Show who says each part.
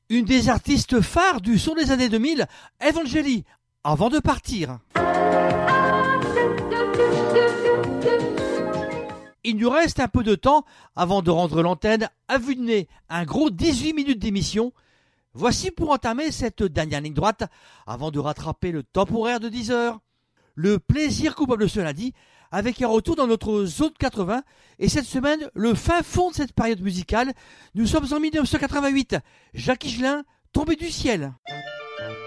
Speaker 1: une des artistes phares du son des années 2000, Evangélie, avant de partir. Il nous reste un peu de temps avant de rendre l'antenne à vue de nez, un gros 18 minutes d'émission. Voici pour entamer cette dernière ligne droite, avant de rattraper le temporaire de 10 heures. Le plaisir coupable ce lundi, avec un retour dans notre zone 80, et cette semaine, le fin fond de cette période musicale. Nous sommes en 1988, Jacques Higelin, Tombé du ciel.